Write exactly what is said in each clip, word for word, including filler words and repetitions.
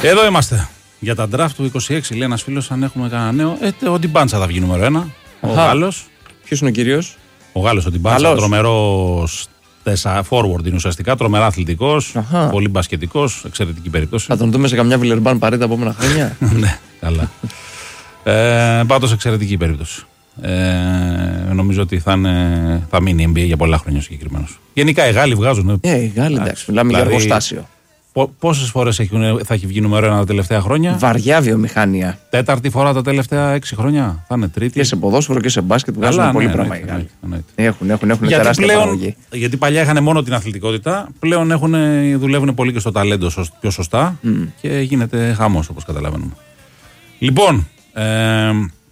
Εδώ είμαστε. Για τα draft του είκοσι έξι λέει ένας φίλος, αν έχουμε κανένα νέο. Ε, ο Ντιμπάντσα θα βγει νούμερο ένα. Ο Γάλλος. Ποιος είναι ο κύριος? Ο Γάλλος ο Ντιμπάντσα. Τρομερός forward είναι ουσιαστικά. Τρομερά αθλητικός. Πολύ μπασκετικός. Εξαιρετική περίπτωση. Θα τον δούμε σε καμιά Βιλερμπάν παρέ τα επόμενα χρόνια. Ναι, καλά. ε, Πάντως εξαιρετική περίπτωση. Ε, νομίζω ότι θα, είναι, θα μείνει N B A για πολλά χρόνια συγκεκριμένος. Γενικά οι Γάλλοι βγάζουν. Ε, οι Γάλλοι εντάξει. Μιλάμε δηλαδή, για εργοστάσιο. Πόσες φορές θα έχει βγει νούμερο ένα τα τελευταία χρόνια? Βαριά βιομηχανία. Τέταρτη φορά τα τελευταία έξι χρόνια. Θα είναι τρίτη. Και σε ποδόσφαιρο και σε μπάσκετ βγάζουν Αλλά, πολύ ναι, πράγμα. ναι, ναι, ναι, ναι. Έχουν, έχουν, έχουν γιατί τεράστια πλέον, παραγωγή. Γιατί παλιά είχαν μόνο την αθλητικότητα. Πλέον έχουν, δουλεύουν πολύ και στο ταλέντο πιο σωστά. Mm. Και γίνεται χαμός, όπως καταλαβαίνουμε. Λοιπόν, ε,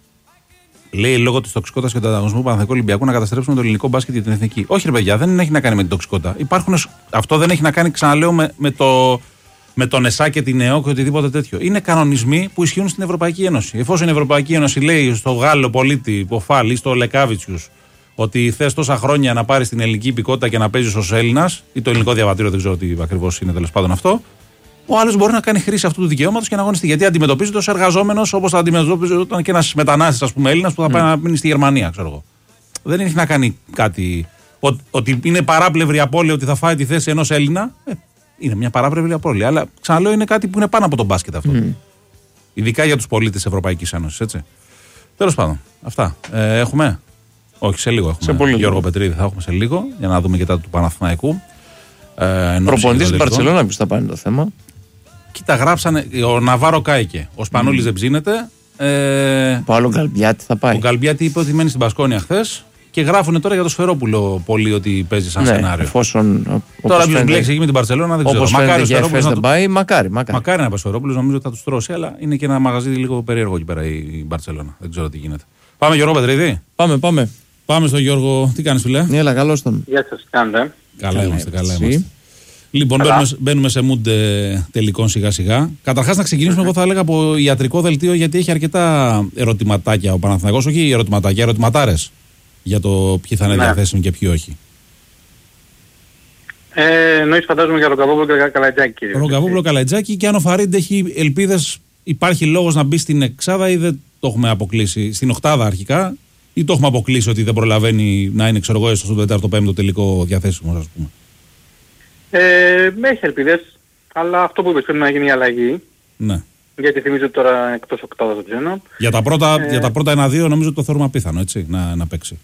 λέει λόγω τη τοξικότητα και του ανταγωνισμού του Παναθηναϊκού Ολυμπιακού να καταστρέψουμε το ελληνικό μπάσκετ για την εθνική. Όχι, ρε παιδιά, δεν έχει να κάνει με την τοξικότητα. Υπάρχουν, αυτό δεν έχει να κάνει, ξαναλέω, με, με το. με τον ΕΣΑ και την ΕΟ και οτιδήποτε τέτοιο. Είναι κανονισμοί που ισχύουν στην Ευρωπαϊκή Ένωση. Εφόσον η Ευρωπαϊκή Ένωση λέει στο Γάλλο πολίτη, Ποφάλ ή στο Λεκάβιτσιους, ότι θες τόσα χρόνια να πάρεις την ελληνική υπηκότητα και να παίζεις ως Έλληνας, ή το ελληνικό διαβατήριο, δεν ξέρω τι ακριβώς είναι τέλος πάντων αυτό, ο άλλος μπορεί να κάνει χρήση αυτού του δικαιώματος και να αγωνιστεί. Γιατί αντιμετωπίζεται ως εργαζόμενος όπως θα αντιμετωπίζονταν και ένας μετανάστης, ας πούμε, Έλληνας που θα πάει mm. να μείνει στη Γερμανία, ξέρω εγώ. Δεν έχει να κάνει κάτι. Ότι, ότι είναι παράπλευρη απώλεια ότι θα φάει τη θέση ενός Έλληνα. Ε, Είναι μια παράπλευρη απώλεια. Αλλά ξαναλέω, είναι κάτι που είναι πάνω από τον μπάσκετ αυτό. Mm. Ειδικά για τους πολίτες της Ευρωπαϊκής Ένωσης. Έτσι. Τέλος πάντων. Αυτά. Ε, έχουμε. Όχι, σε λίγο έχουμε. Σε πολύ Γιώργο Πετρίδη θα έχουμε σε λίγο. Για να δούμε και τα του Παναθηναϊκού. Ε, Προπονητής στην Μπαρσελόνα, ποιος θα πάει το θέμα. Κοίτα, γράψανε. Ο Ναβάρο κάηκε. Ο Σπανούλης mm. δεν ψήνεται. Ε, ο άλλο Γκαλμπιάτη θα πάει. Ο Γκαλμπιάτη είπε ότι μένει στην Πασκόνια χθες. Και γράφουν τώρα για το Σφερόπουλο πολύ ότι παίζει σαν ναι, σενάριο. Εφόσον, τώρα ποιος μπλέξει εκεί με την Μπαρσελόνα δεν ξέρω. Όπως μακάρι ο Σφερόπουλος να πάει, μακάρι, μακάρι. Μακάρι να πάει ο Σφερόπουλος, νομίζω ότι θα του τρώσει, αλλά είναι και ένα μαγαζί λίγο περίεργο εκεί πέρα η Μπαρσελόνα. Δεν ξέρω τι γίνεται. Πάμε Γιώργο Πετρίδη. Πάμε, πάμε. Πάμε στον Γιώργο. Τι κάνεις, φιλέ? Ναι, έλα, καλώς τον. Γεια σας, τι κάνετε? Καλά είμαστε, καλά είμαστε. Λοιπόν, μπαίνουμε, μπαίνουμε σε mood τελικών σιγά σιγά. Καταρχάς, να ξεκινήσουμε, εγώ θα έλεγα από ιατρικό δελτίο, γιατί έχει αρκετά ερωτηματάκια ο Παναθηναϊκός. Όχι ερωτηματάκια, ερωτηματάρες για το ποιοι θα είναι ναι. διαθέσιμοι και ποιοι όχι. Ε, εννοείς φαντάζομαι για Ροκαβόπουλο και Καλατζάκη. Ροκαβόπουλο, Καλατζάκη, και αν ο Φαρίντ έχει ελπίδες, υπάρχει λόγος να μπει στην εξάδα ή δεν το έχουμε αποκλείσει, στην οκτάδα αρχικά, ή το έχουμε αποκλείσει ότι δεν προλαβαίνει να είναι, ξέρω εγώ, έστω στο τέταρτο πέμπτο τελικό διαθέσιμο, ας πούμε. Ε, έχει ελπίδες, αλλά αυτό που είπες πρέπει να γίνει η αλλαγή. Ναι. Γιατί θυμίζω τώρα εκτός οκτάδας δεν ξέρω. Για τα πρώτα, ε... για τα πρώτα ένα-δύο νομίζω ότι το θεωρούμε απίθανο, έτσι, να, να παίξει.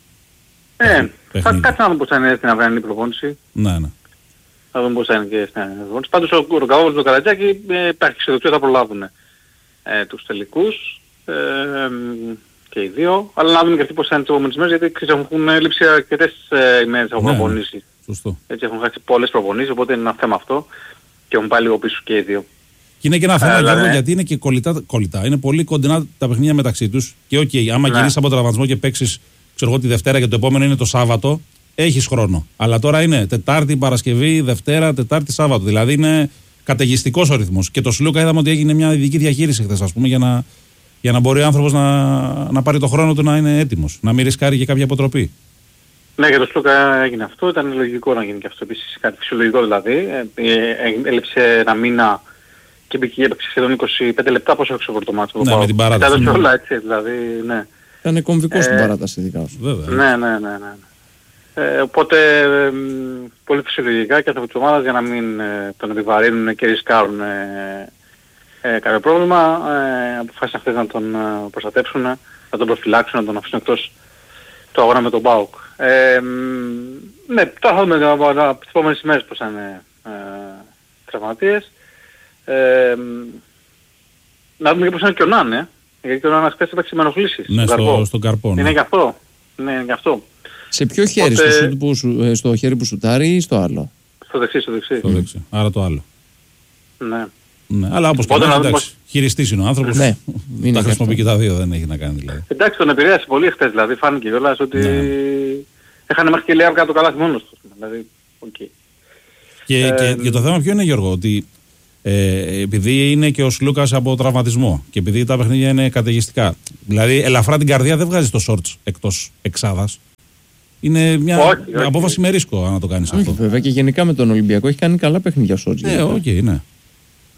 Ε, θα κάτσε να δούμε πώς θα είναι στην αυριανή προπόνηση. Ναι, ναι. Θα δούμε πώς θα είναι και στην αυριανή προπόνηση. Πάντως ο Ροκαβόπουλος και το Καλατζάκη ε, υπάρχει ξεδοξία, θα προλάβουν ε, τους τελικούς ε, και οι δύο. Αλλά να δούμε και αυτοί πώς θα είναι τις επόμενες μέρες, γιατί ξέρεις, έχουν λείψει αρκετές ε, ημέρες έχουν ναι, προπονήσει. Σωστό. Έτσι έχουν χάσει πολλές προπονήσεις, οπότε είναι ένα θέμα αυτό και έχουν πάει λίγο πίσω και οι δύο. Και είναι και ένα θέμα, Γιώργο, ναι. γιατί είναι και κολλητά, κολλητά. Είναι πολύ κοντινά τα παιχνίδια μεταξύ τους. Και οκ, okay, άμα ναι. γυρίσεις από τραυματισμό και παίξεις, ξέρω εγώ, τη Δευτέρα και το επόμενο είναι το Σάββατο, έχεις χρόνο. Αλλά τώρα είναι Τετάρτη, Παρασκευή, Δευτέρα, Τετάρτη, Σάββατο. Δηλαδή είναι καταιγιστικός ο ρυθμός. Και το Σλούκα είδαμε ότι έγινε μια ειδική διαχείριση χθες, ας πούμε, για να, για να μπορεί ο άνθρωπος να, να πάρει το χρόνο του να είναι έτοιμος. Να μην ρισκάρει και κάποια αποτροπή. Ναι, για το Σλούκα έγινε αυτό. Ήταν λογικό να γίνει και αυτό επίσης. Κάτι φυσιολογικό δηλαδή. Ε, έλειψε ένα μήνα. Και μπήκε και έπαιξε σχεδόν είκοσι πέντε λεπτά, πόσο έξω το μάτσο. Ναι, με την παράταση. Ήταν όλα έτσι, δηλαδή, ναι. Ήταν κομβικό ε, στην παράταση δικά σου. Βέβαια. Ναι, ναι, ναι, ναι. Ε, οπότε, ε, πολύ φυσιολογικά και άνθρωποι της ομάδας για να μην ε, τον επιβαρύνουν και ρισκάρουν ε, ε, κάποιο πρόβλημα, ε, αποφάσισαν αυτές να τον ε, προστατεύσουν, να τον προφυλάξουν, να τον αφήσουν εκτός του αγώνα με τον ΠΑΟΚ. Ε, ναι, τώρα θα δούμε από τις επόμενες ημέρες πώς θα είναι ε, τραυματίες. Ε, να δούμε και πώς είναι και ο Νάν, ε. γιατί ο Νάν χθες έπαιξε με ενοχλήσεις. Ναι, στο, στο, στον καρπό. Ναι. Είναι και αυτό. Ναι, είναι και αυτό. Σε ποιο χέρι, Οπότε... στο, που σου, στο χέρι που σουτάρει ή στο άλλο? Στο δεξί, στο δεξί. Στο δεξί. Άρα το άλλο. Ναι. Ναι, αλλά όπως και να εντάξει, χειριστής είναι ο άνθρωπος, ναι, τα χρησιμοποιεί και τα δύο, δεν έχει να κάνει δηλαδή. Εντάξει, τον επηρέασε πολύ χθες, δηλαδή φάνηκε κιόλας ότι ναι. έχανε μέχρι και Λεάβ κάτω καλάθι μόνος του. Δηλαδή, okay. Και, ε, και, και το θέμα ποιο είναι, Γιώργο, ότι ε, επειδή είναι και ο Σλούκας από τραυματισμό και επειδή τα παιχνίδια είναι καταιγιστικά, δηλαδή ελαφρά την καρδιά δεν βγάζει το σόρτς εκτός εξάδας. Είναι μια όχι, όχι. απόφαση με ρίσκο αν να το κάνεις όχι, αυτό. Βέβαια και γενικά με τον Ολυμπιακό έχει κάνει καλά παιχνίδια ο σόρτς. Ναι, οκ, okay, ναι.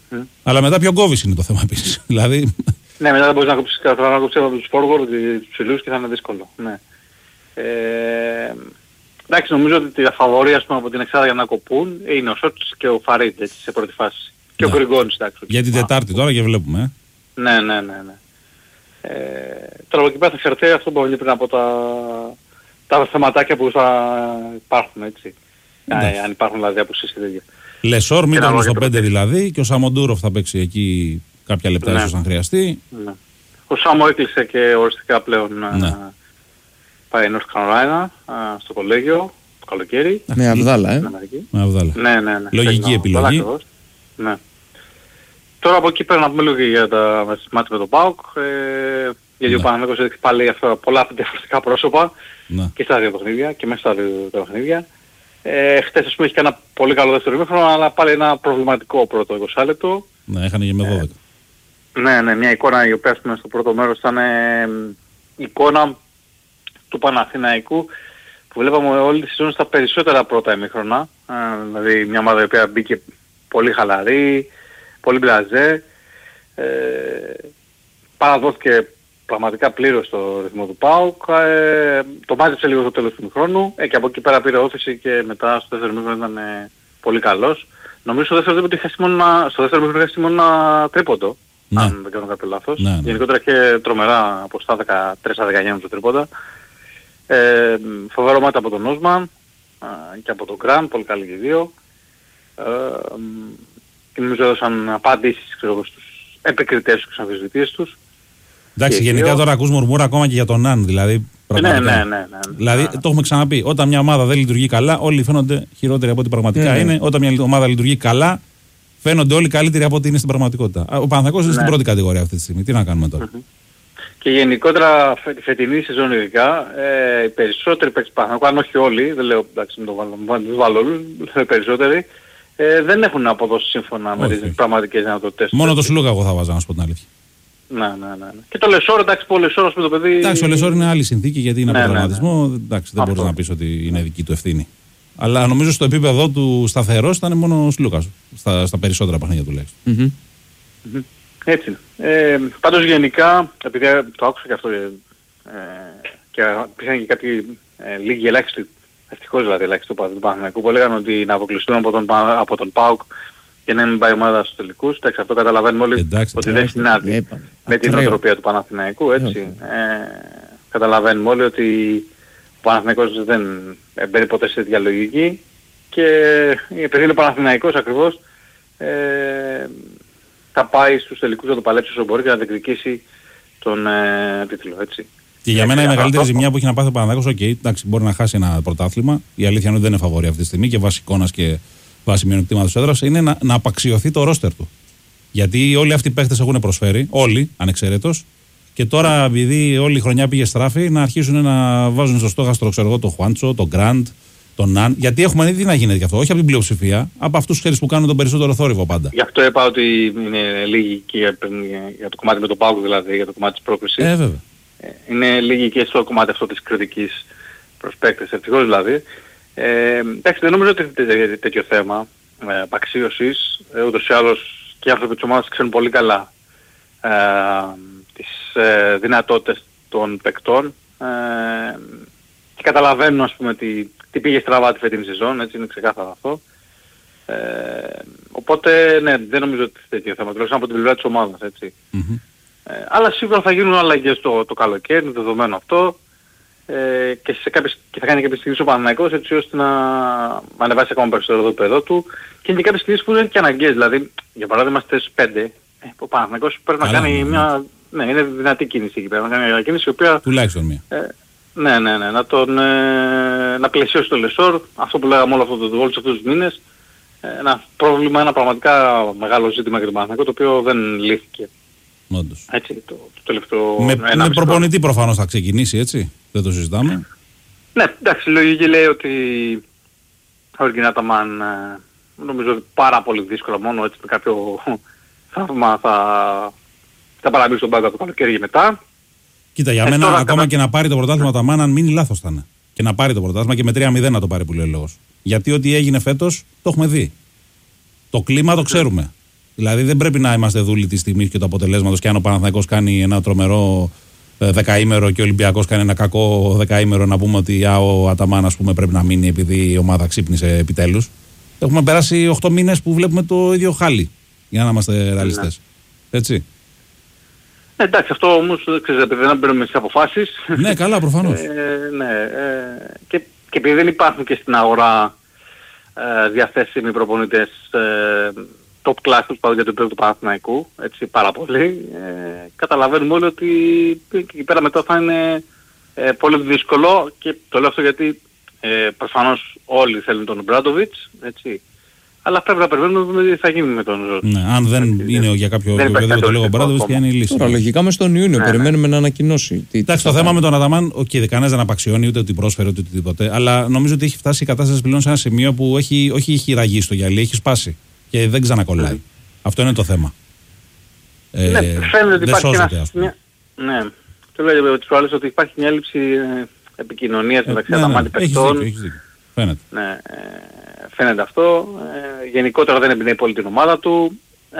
Mm. Αλλά μετά πιο κόβεις είναι το θέμα επίσης. Δηλαδή... Ναι, μετά δεν μπορείς να κόψεις να κόψεις από τους forward, τους ψηλούς και θα είναι δύσκολο. Ναι. Ε, εντάξει, νομίζω ότι τα φαβορί από την εξάδα για να κοπούν είναι ο Σότς και ο Φαρίντ έτσι, σε πρώτη φάση. Και ναι. Ο Γκριγκόνης, εντάξει. Για την Τετάρτη τώρα και βλέπουμε. Ε. Ναι, ναι, ναι. ναι. Ε, τώρα από εκεί πέρα θα εξαρτηθεί αυτό που πριν από τα, τα θεματάκια που θα υπάρχουν, έτσι. Ε, αν υπάρχουν δηλαδή απουσίες και τέτοια. Λεσόρ, Μίτογλου στο πέντε δηλαδή και ο Σαμοντούροφ θα παίξει εκεί κάποια λεπτά ναι. ίσως αν χρειαστεί. Ναι. Ο Σάμο έκλεισε και οριστικά πλέον ναι. πάει North Carolina στο κολέγιο το καλοκαίρι. Με Αβδάλα, ε. Με Αβδάλα. Ναι, ναι, ναι. Λογική επιλογή. Ναι. Τώρα από εκεί πρέπει να πούμε λίγο για τα μάτια με τον ΠΑΟΚ. Ε, γιατί ναι. ο Παναθηναϊκός έδειξε πάλι αυτά πολλά διαφορετικά πρόσωπα ναι. και στα δύο παιχνίδια και μέσα στα δύο παιχνίδια. Ε, χτες ας πούμε είχε ένα πολύ καλό δεύτερο ημίχρονο, αλλά πάλι ένα προβληματικό πρώτο είκοσι λεπτό. Ναι, έχανε και με δώδεκα. Ε, ναι, ναι, μια εικόνα η οποία ας πούμε, στο πρώτο μέρος ήταν ε, εικόνα του Παναθηναϊκού που βλέπαμε όλη τη σεζόν στα περισσότερα πρώτα ημίχρονα. Ε, δηλαδή μια ομάδα η οποία μπήκε πολύ χαλαρή, πολύ μπλαζέ. Ε, παραδόθηκε πραγματικά πλήρως στο ρυθμό του ΠΑΟΚ. Ε, το μάζεψε λίγο στο τέλος του ημιχρόνου ε, και από εκεί πέρα πήρε όθηση και μετά στο δεύτερο ημίχρονο ήταν ε, πολύ καλός. Νομίζω στο δεύτερο ημίχρονο είχε μόνο ένα, στο δεύτερο ημίχρονο είχε μόνο ένα τρίποντο. Ναι. Αν δεν κάνω κάποιο λάθος. Ναι, ναι. Γενικότερα είχε τρομερά από στα δεκατρία δεκαεννιά το τρίποντα. Ε, φοβερό μάτι από τον Όσμαν ε, και από τον Γκραντ, πολύ καλή και δύο. Ε, και νομίζω έδωσαν απαντήσεις ξέρω, στους επικριτές τους και στους αμφισβητήσεις τους. Εντάξει, γενικά δύο. Τώρα ακούς μουρμούρα ακόμα και για τον Ναν, δηλαδή. Ναι, ναι, ναι, ναι. Δηλαδή ναι. Το έχουμε ξαναπεί. Όταν μια ομάδα δεν λειτουργεί καλά, όλοι φαίνονται χειρότεροι από ό,τι πραγματικά ναι, είναι. Ναι. Όταν μια ομάδα λειτουργεί καλά, φαίνονται όλοι καλύτεροι από ό,τι είναι στην πραγματικότητα. Ο Παναθηναϊκός είναι ναι. στην πρώτη κατηγορία αυτή τη στιγμή. Τι να κάνουμε τώρα. Mm-hmm. Και γενικότερα τη φετινή σεζόν ειδικά, ε, οι περισσότεροι παίκτες του Παναθηναϊκού, αν όχι όλοι, δεν λέω εντάξει, μην το βάλω όλους, οι περισσότεροι, ε, δεν έχουν αποδώσει σύμφωνα όχι. με τις πραγματικές δυνατότητες. Μόνο το Σλούκα εγώ θα βάζα, να σου πω την αλήθεια. Ναι, ναι, ναι. Και το Λεσόρ, εντάξει, που ο Λεσόρ με το παιδί... Εντάξει, ο Λεσόρ είναι άλλη συνθήκη γιατί είναι ναι, από τραυματισμό. Ναι, ναι. Εντάξει, δεν μπορείς να πεις ότι είναι δική του ευθύνη. Αλλά νομίζω στο επίπεδο του σταθερός ήταν μόνο ο Σλούκας, στα, στα περισσότερα παιχνίδια τουλάχιστον. Mm-hmm. Mm-hmm. Έτσι είναι. Ε, πάντως γενικά, επειδή το άκουσα και αυτό ε, και υπήρχαν και κάποιοι ε, λίγοι ελάχιστοι, ευτυχώς δηλαδή ελάχιστοι του Παναθηναϊκού που έλεγαν ότι να αποκλειστούν από τον, από τον ΠΑΟΚ και να μην πάει ομάδα στους τελικούς. Εντάξει, αυτό καταλαβαίνουμε όλοι εντάξει, ότι δεν συνάδει με την νοοτροπία του Παναθηναϊκού, έτσι. Ε, καταλαβαίνουμε όλοι ότι ο Παναθηναϊκός δεν μπαίνει ποτέ σε τέτοια λογική και επειδή είναι Παναθηναϊκός ακριβώς, ε, θα πάει στους τελικούς να το παλέψει όσο μπορεί και να διεκδικήσει τον ε, τίτλο, έτσι. Και για μένα η μεγαλύτερη ζημιά που έχει να πάθει ο Παναθηναϊκός, οκ, okay, εντάξει, μπορεί να χάσει ένα πρωτάθλημα. Η αλήθεια είναι ότι δεν είναι φαβορή αυτή τη στιγμή και βάσει εικόνας και βάσει μειονεκτήματος έδρας, είναι να, να απαξιωθεί το ρόστερ του. Γιατί όλοι αυτοί οι παίχτες έχουν προσφέρει, όλοι ανεξαιρέτως, και τώρα επειδή όλη η χρονιά πήγε στράφη, να αρχίσουν να βάζουν στο στόχαστρο, ξέρω εγώ, τον Χουάντσο, τον Γκραντ, τον Ναν. Γιατί έχουμε δει να γίνεται γι' αυτό, όχι από την πλειοψηφία, από αυτούς τους που κάνουν τον περισσότερο θόρυβο πάντα. Γι' αυτό είπα ότι είναι λίγοι και για, για το κομμάτι με τον ΠΑΟΚ, δηλαδή, για το κομμάτι της πρόκρισης. Ε, βέβαια. Είναι λίγοι και στο κομμάτι αυτό της κριτικής προς παίκτες, ευτυχώς δηλαδή. Ε, εντάξει, δεν νομίζω ότι είναι τέτοιο θέμα ε, απαξίωσης, ε, ούτως ή άλλως και οι άνθρωποι της ομάδας ξέρουν πολύ καλά ε, τις ε, δυνατότητες των παικτών ε, και καταλαβαίνουν ας πούμε τι, τι πήγε στραβά τη φετινή σεζόν, έτσι είναι ξεκάθαρο αυτό. Ε, οπότε ναι, δεν νομίζω ότι είναι τέτοιο θέμα, τουλάχιστον από την πλευρά της ομάδας, έτσι. Mm-hmm. Ε, αλλά σίγουρα θα γίνουν αλλαγές το, το καλοκαίρι, είναι δεδομένο αυτό. Ε, και, σε κάποιες, και θα κάνει κάποιες στιγμές ο Παναθηναϊκός έτσι ώστε να ανεβάσει ακόμα περισσότερο το επίπεδο του και είναι και κάποιες στιγμές που είναι και αναγκαίες, δηλαδή για παράδειγμα στις πέντε ε, ο Παναθηναϊκός πρέπει να κάνει ναι, μια ναι, είναι δυνατή κίνηση εκεί πέρα, να κάνει μια κίνηση η οποία τουλάχιστον μία ε, ναι, ναι, ναι, να τον ε, να πλαισιώσει το Λεσόρ, αυτό που λέγαμε όλο αυτό το όλους αυτούς τους μήνες, ε, ένα πρόβλημα, ένα πραγματικά μεγάλο ζήτημα για τον Παναθηναϊκό το οποίο δεν λύθηκε. Όντως. Έτσι, το, το τελευταίο με, με προπονητή προφανώς θα ξεκινήσει, έτσι. Δεν το συζητάμε. Ναι, εντάξει, η λογική λέει ότι ο Εργκινάταμαν ε, νομίζω ότι πάρα πολύ δύσκολα μόνο έτσι με κάποιο θαύμα θα, θα παραμείνει στον πάγκο το καλοκαίρι και μετά. Κοίτα, για ε, μένα ακόμα κατα... και να πάρει το πρωτάθλημα τα Μάν, αν μείνει λάθος θα είναι. Και να πάρει το πρωτάθλημα και με τρία μηδέν να το πάρει που λέει ο λόγος. Γιατί ό,τι έγινε φέτος το έχουμε δει. Το κλίμα το ξέρουμε. Δηλαδή δεν πρέπει να είμαστε δούλοι τη στιγμή και του αποτελέσματος και αν ο Παναθηναϊκός κάνει ένα τρομερό δεκαήμερο και ο Ολυμπιακός κάνει ένα κακό δεκαήμερο να πούμε ότι α, ο Αταμάν ας πούμε, πρέπει να μείνει επειδή η ομάδα ξύπνησε επιτέλους. Έχουμε περάσει οκτώ μήνες που βλέπουμε το ίδιο χάλι, για να είμαστε ρεαλιστές. Ναι. Έτσι. Ε, εντάξει, αυτό όμως ξέρεις, επειδή δεν μπαίνουμε στις αποφάσεις. Ναι, καλά, προφανώς. ε, ναι, ε, και, και επειδή δεν υπάρχουν και στην αγορά ε, διαθέσιμοι προπονητές ε, top class τους πάντων για το επίπεδο του Παναθηναϊκού, έτσι πάρα πολύ, ε, καταλαβαίνουμε όλοι ότι εκεί πέρα μετά θα είναι ε, πολύ δύσκολο και το λέω αυτό γιατί ε, προφανώς όλοι θέλουν τον Ομπράντοβιτς, έτσι. Αλλά πρέπει να περιμένουμε τι θα γίνει με τον Ζώο. Ναι, αν δεν έτσι, είναι για κάποιο οποιοδήποτε το λόγο ο Ομπράντοβιτς, ποια είναι η λύση. Τώρα, λογικά μες τον Ιούνιο ναι, περιμένουμε ναι. να ανακοινώσει. Εντάξει, το θέμα με τον Αταμάν, okay, κανένας δεν απαξιώνει ούτε ότι πρόσφερε ούτε οτιδήποτε. Αλλά νομίζω ότι έχει φτάσει η κατάσταση πλέον σε ένα σημείο που έχει, όχι έχει ραγεί στο γυαλί, έχει σπάσει. Και δεν ξανακολλάει. Mm. Αυτό είναι το θέμα. Ε, ναι, φαίνεται ότι υπάρχει ένα... μια... Ναι, το λέω για τις προάλλες ότι υπάρχει μια έλλειψη επικοινωνίας ε, μεταξύ Αταμάν και παιχτών. Φαίνεται. Ναι, ε, φαίνεται αυτό. Ε, γενικότερα δεν εμπνέει πολύ την ομάδα του. Ε,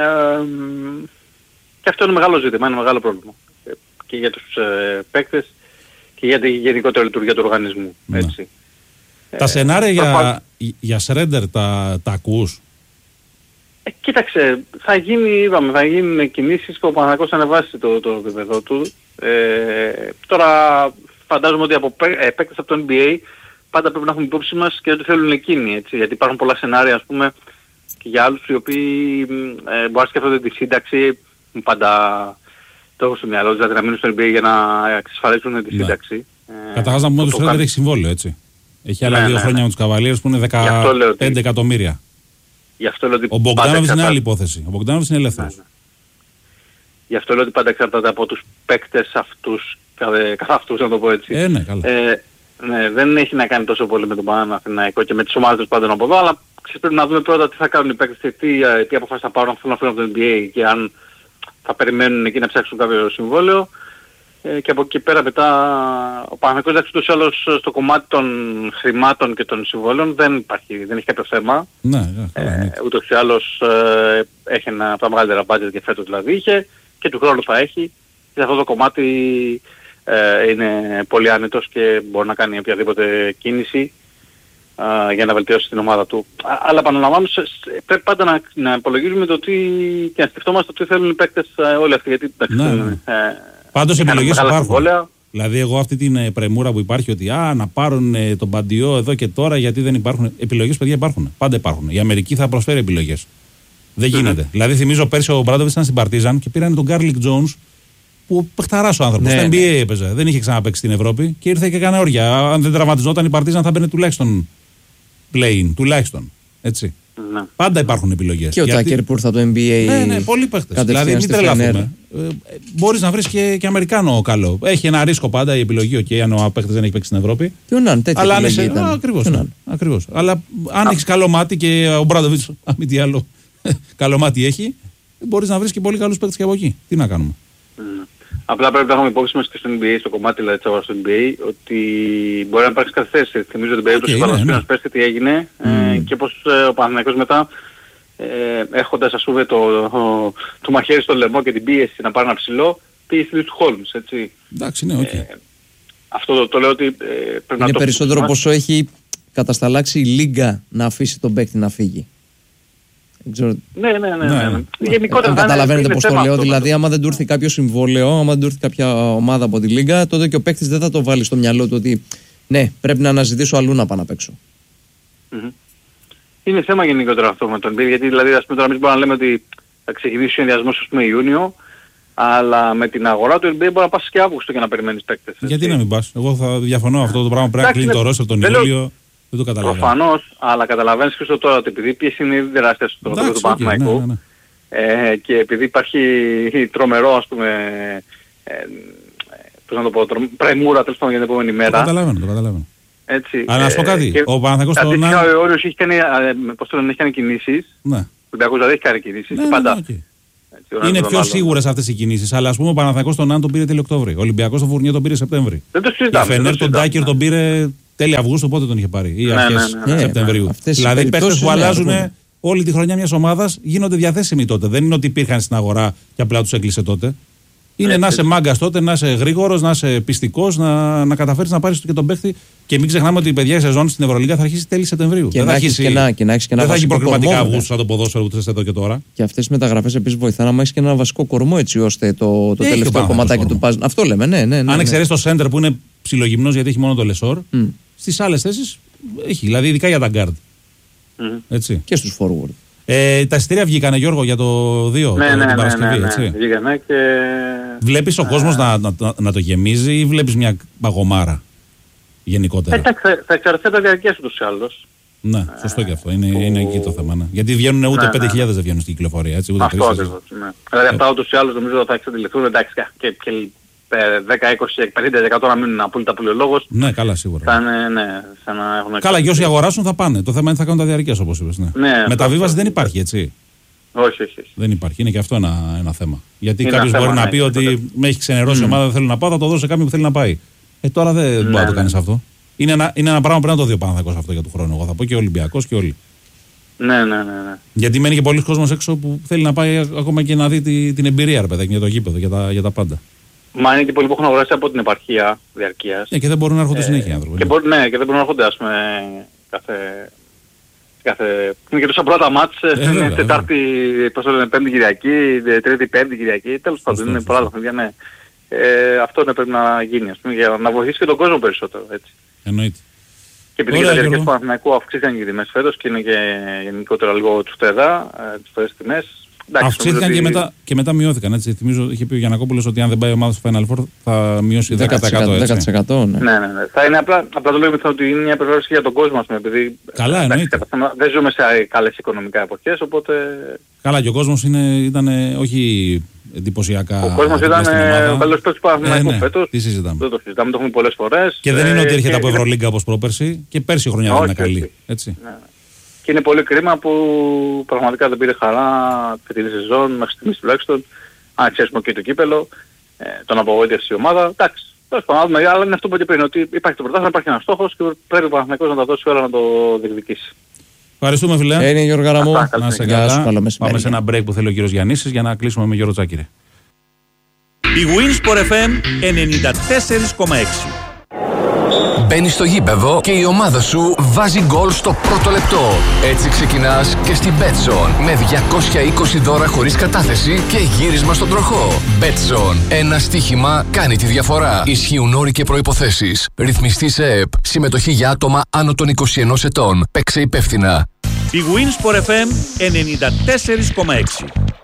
και αυτό είναι μεγάλο ζήτημα, είναι μεγάλο πρόβλημα. Ε, και για τους ε, παίκτες και για τη γενικότερη λειτουργία του οργανισμού. Ναι. Έτσι. Τα ε, σενάρια για, για Σρέντερ τα, τα ακούς? Ε, κοίταξε, θα γίνει, είπαμε, θα γίνουν κινήσεις που ο Παναθηναϊκός θα ανεβάσει το, το επίπεδο του. Ε, τώρα φαντάζομαι ότι από ε, παίκτες από το N B A πάντα πρέπει να έχουμε υπόψη μας και ότι θέλουν εκείνοι, έτσι, γιατί υπάρχουν πολλά σενάρια, ας πούμε, και για άλλους οι οποίοι ε, μπορεί να σκέφτονται τη σύνταξη, πάντα το έχω στο μυαλό, δηλαδή να μείνουν στο N B A για να εξασφαλίσουν τη σύνταξη. Ε, Καταρχάς να πούμε ότι ο Σρέντερ έχει συμβόλαιο, έτσι. Έχει άλλα ναι, δύο ναι, χρόνια ναι. με τους Καβαλίρες που είναι δεκαπέντε εκατομμύρια. Γι' αυτό λέω ότι ο Μπογκδάνοβιτς είναι άλλη υπόθεση. Ο Μπογκδάνοβιτς είναι ελεύθερος. Ναι, ναι. Γι' αυτό λέω ότι πάντα εξαρτάται από τους παίκτες αυτούς, καθ' αυτούς να το πω έτσι. Ε, ναι, καλά. Ε, ναι, δεν έχει να κάνει τόσο πολύ με τον Παναθηναϊκό και με τις ομάδες τους πάντων από εδώ, αλλά ξέρεις, πρέπει να δούμε πρώτα τι θα κάνουν οι παίκτες, τι, τι αποφάσεις θα πάρουν, αν θέλουν να φύγουν από το N B A και αν θα περιμένουν εκεί να ψάξουν κάποιο συμβόλαιο. Ε, και από εκεί πέρα μετά ο Παναθηναϊκός εντάξει ούτως ή άλλως στο κομμάτι των χρημάτων και των συμβόλαιων δεν υπάρχει, δεν έχει κάποιο θέμα. Ναι, ναι, ε, ούτως ή άλλως ε, έχει ένα από τα μεγαλύτερα budget και φέτος δηλαδή είχε και του χρόνου θα έχει. Και αυτό το κομμάτι ε, είναι πολύ άνετος και μπορεί να κάνει οποιαδήποτε κίνηση ε, για να βελτιώσει την ομάδα του. Α, αλλά επαναλαμβάνω, πρέπει πάντα να, να υπολογίζουμε το τι και να σκεφτόμαστε το τι θέλουν οι παίκτες ε, όλοι αυτοί. Γιατί, ναι, ναι. Ε, πάντως επιλογές υπάρχουν. Συμβόλαια. Δηλαδή εγώ αυτή την πρεμούρα που υπάρχει ότι α, να πάρουν ε, τον Παντιό εδώ και τώρα γιατί δεν υπάρχουν. Επιλογές παιδιά υπάρχουν. Πάντα υπάρχουν. Η Αμερική θα προσφέρει επιλογές. Δεν γίνεται. Mm-hmm. Δηλαδή θυμίζω πέρσι ο Μπράντοβιτς ήταν στην Παρτίζαν και πήραν τον Γκάρλικ Τζόουνς που παιχταράς ο άνθρωπος. Ναι, στο N B A ναι. έπαιζε. Δεν είχε ξαναπαίξει στην Ευρώπη και ήρθε και έκανε όρια. Αν δεν τραυματιζόταν η Παρτίζαν θα μπαίνει τουλάχιστον play-in. Τουλάχιστον. Έτσι. Ναι. Πάντα υπάρχουν επιλογές. Και ο Τάκερ που ήρθε από το N B A. Ναι, ναι, πολλοί παίχτες. Δηλαδή μην τρελαθούμε. Ε, μπορείς να βρεις και, και Αμερικάνο καλό. Έχει ένα ρίσκο πάντα η επιλογή, okay, αν ο παίχτης δεν έχει παίξει στην Ευρώπη. Και ο Ναν, τέτοια αλλά επιλογή είσαι, ήταν. Α, ακριβώς, α, ακριβώς. Αλλά αν έχεις καλό μάτι και ο Μπράντοβιτς, αν μη τι άλλο, καλό μάτι έχει, μπορείς να βρεις και πολύ καλούς παίχτες και από εκεί. Τι να κάνουμε. Mm. Απλά πρέπει να έχουμε υπόψη μας και στο N B A, στο κομμάτι δηλαδή της αγοράς στο N B A, ότι μπορεί να υπάρξει καθυστέρηση. Θυμίζω την περίπτωση του Παναθηναϊκού πέρσι τι έγινε mm. ε, και πως ε, ο Παναθηναϊκός μετά ε, έχοντας ας πούμε το, το, το μαχαίρι στο λαιμό και την πίεση να πάρει ένα ψηλό, πήγε στη λύση του Χόλμς, έτσι. Εντάξει, ναι, okay. ε, αυτό το, το λέω ότι ε, πρέπει είναι να το... Είναι περισσότερο πόσο έχει κατασταλάξει η Λίγκα να αφήσει τον παίκτη να φύγει. Ναι, ναι, ναι. ναι, ναι. ναι. Γενικότερα, αν καταλαβαίνετε πώς το λέω, αυτό, δηλαδή άμα δεν του έρθει κάποιο συμβόλαιο, άμα δεν του έρθει κάποια ομάδα από τη Λίγκα, τότε και ο παίκτης δεν θα το βάλει στο μυαλό του ότι ναι, πρέπει να αναζητήσω αλλού να πάω να παίξω. Mm-hmm. Είναι θέμα γενικότερα αυτό με τον Μπίλ, γιατί δηλαδή ας πούμε τώρα εμείς μπορούμε να λέμε ότι θα ξεκινήσει ο συνδυασμός ας πούμε Ιούνιο, αλλά με την αγορά του N B A μπορεί να πας και Αύγουστο για να περιμένεις παίκτες. Γιατί να μην πας, εγώ θα διαφωνώ αυτό το πράγμα, πρέπει να κλείνει το ρόστερ τον Ιούλιο. Δεν το καταλαβαίνω. Προφανώς, αλλά καταλαβαίνεις Χρήστο τώρα ότι επειδή η πίεση είναι ήδη τεράστια στο τοπίο του Παναθηναϊκού ναι, ναι, ναι. ε, και επειδή υπάρχει τρομερό ας πούμε ε, πώς να το πω, πρεμούρα τέλος πάντων για την επόμενη μέρα. Το καταλαβαίνω, το καταλαβαίνω. Έτσι, αλλά να σου πω κάτι, και, ο Παναθηναϊκός στον Ναν... Ο Όριος έχει κάνει, πώς το λένε, έχει κάνει κινήσεις, ναι. Ο Ολυμπιακός δηλαδή έχει κάνει κινήσεις, ναι, και πάντα. Ναι, okay. Έτσι, είναι πιο σίγουρες αυτές οι κινήσεις, αλλά ας πούμε ο Παναθηναϊκός τον Ναν τον πήρε τέλειο Οκτώβρη, ο Ολυμπιακός τον Φουρνιέ τον πήρε Σεπτέμβρη. Δεν το συζητάμε. Και Φενέρ τον Τάκερ τον πήρε τέλη Αυγούστου, πότε τον είχε πάρει, ή αρχές Σεπτεμβρίου. Δηλαδή παίκτες που αλλάζουν όλη τη χρονιά μιας ομάδας γίνονται διαθέσιμοι τότε. Δεν είναι ότι υπήρχαν στην αγορά και απλά τους έκλεισε τότε. Είναι έτσι, να είσαι μάγκας τότε, να είσαι γρήγορος, να είσαι πιστικός, να, να καταφέρεις να πάρεις και τον παίχτη. Και μην ξεχνάμε ότι η παιδιά η σεζόν στην Ευρωλίγα θα αρχίσει τέλη Σεπτεμβρίου. Και δεν να θα έχεις και ένα, και να έχεις και ένα δεν θα έχει προκριματικά κορμό, Αυγούστου σαν το ποδόσφαιρο ούτε εδώ και τώρα. Και αυτές οι μεταγραφές επίσης βοηθάνε να έχεις και ένα βασικό κορμό έτσι ώστε το, το τελευταίο κομματάκι του παζ. Αυτό λέμε, ναι, ναι. ναι, Αν ναι. εξαιρέσει το center που είναι ψιλογυμνός γιατί έχει μόνο το Λεσόρ, mm. στις άλλες θέσεις έχει, δηλαδή ειδικά για τα guard. Mm. Έτσι. Και στους forward. Ε, τα εισιτήρια βγήκανε, Γιώργο, για το δύο, ναι, το, ναι, την Παρασκευή, ναι, ναι, έτσι. Ναι, βγήκανε και... Βλέπεις ο κόσμος να, να, να, να το γεμίζει ή βλέπεις μια παγωμάρα γενικότερα? Εντάξει, θα εξαρτηθεί από τα διαρκές ούτως ή άλλως. Ναι, σωστό και αυτό. Είναι, που... είναι εκεί το θέμα. Ναι. Γιατί βγαίνουν ούτε ναι, πέντε χιλιάδες ναι. δεν βγαίνουν στην κυκλοφορία. Έτσι, ούτε αυτό ακριβώς. Ναι. Δηλαδή αυτά ούτως ή άλλως νομίζω θα εξαντληθούν. Εντάξει, και, και δέκα, είκοσι, πενήντα τοις εκατό να μείνουν απόλυτα πολυολόγος. Ναι, καλά, σίγουρα. Θα είναι, ναι, θα να έχουν καλά, και όσοι αγοράσουν θα πάνε. Το θέμα είναι θα κάνουν τα διαρκές, όπως είπες. Ναι. Ναι, μεταβίβαση δεν υπάρχει, έτσι. Όχι, όχι, όχι. Δεν υπάρχει. Είναι και αυτό ένα, ένα θέμα. Γιατί κάποιος θέμα, μπορεί ναι, να πει ότι τότε... με έχει ξενερώσει η mm. ομάδα, δεν θέλω να πάω, θα το δώσω σε κάποιον που θέλει να πάει. Ε, τώρα δεν ναι, μπορεί να το κάνει ναι. αυτό. Είναι ένα, είναι ένα πράγμα που πρέπει να το δει ο Παναθηναϊκός αυτό για του χρόνου. Εγώ θα πω και ο Ολυμπιακός και όλοι. Ναι, ναι, ναι, ναι. Γιατί μένει και πολλοί κόσμος έξω που θέλει να πάει ακόμα και να δει τη, την εμπειρία, ρε παιδάκι, για το γήπεδο, για τα, για τα πάντα. Μα είναι και πολλοί που έχουν αγοράσει από την επαρχία διαρκείας. Ναι, και δεν μπορούν να έρχονται ε, συνέχεια άνθρωποι. Και μπορεί, ναι, και δεν μπορούν να έρχονται, ας πούμε, κάθε... κάθε... Είναι και τόσα πρώτα μάτς, ε, Τετάρτη, πώς το λένε, Πέμπτη Κυριακή, Τρίτη, Πέμπτη Κυριακή, τέλος πάντων, είναι πολλά παιχνίδια, ναι. Ε, αυτό ναι, πρέπει να γίνει, ας πούμε, για να βοηθήσει και τον κόσμο περισσότερο, έτσι. Εννοείται. Και επειδή τα διαρκές του Παναθηναϊκού αυξήθηκαν και οι τιμές φέτος και είναι και γενικότερα λίγο τσουφτέδα, ε, τις φορές τιμές. Αυξήθηκαν και, μετά, και μετά μειώθηκαν. Έτσι. Θυμίζω, είχε πει ο Γιαννακόπουλος ότι αν δεν πάει η ομάδα στο Final Four θα μειώσει δέκα τοις εκατό. δέκα τοις εκατό ναι. Ναι, ναι, ναι. Θα είναι απλά, απλά το λέμε ότι είναι μια περιορία για τον κόσμο, ας πούμε, επειδή καλά, εννοείται. Δεν ζούμε σε καλές οικονομικά εποχές, οπότε... Καλά, και ο κόσμος είναι, ήταν όχι εντυπωσιακά. Ο κόσμος ήταν ο καλός παίκτης του Παναθηναϊκού φέτος. Τι συζητάμε. Δεν το συζητάμε, το έχουμε πολλές φορές. Και δεν είναι ότι έρχεται από Ευρωλίγκα όπως πρόπερση και πέρσι χρονιά δεν είναι καλή. Έτσι. Και είναι πολύ κρίμα που πραγματικά δεν πήρε χαρά αυτή τη σεζόν μέχρι στιγμής τουλάχιστον. Αν ξέρουμε και το κύπελο, ε, τον απογοήτευσε η ομάδα. Εντάξει, τέλος πάντων, αλλά είναι αυτό που είπα πριν, ότι υπάρχει το πρωτάθλημα, υπάρχει ένας στόχος και πρέπει ο Παναθηναϊκός να τα δώσει όλα να το διεκδικήσει. Ευχαριστούμε, φίλε. Είναι Γιώργο Γαραμό. Να σε καλά. Πάμε σε ένα break που θέλει ο κύριος Γιαννίσης για να κλείσουμε με Γιώργο Τσάκηρη. Η Winsport εφ εμ ενενήντα τέσσερα κόμμα έξι. Μπαίνεις στο γήπεδο και η ομάδα σου βάζει γκολ στο πρώτο λεπτό. Έτσι ξεκινάς και στην BetZone με διακόσια είκοσι δώρα χωρίς κατάθεση και γύρισμα στον τροχό. BetZone. Ένα στοίχημα κάνει τη διαφορά. Ισχύουν όροι και προϋποθέσεις. Ρυθμιστή σε ΕΕΠ. Συμμετοχή για άτομα άνω των είκοσι ενός ετών. Παίξε υπεύθυνα. Η Winsport εφ εμ ενενήντα τέσσερα κόμμα έξι.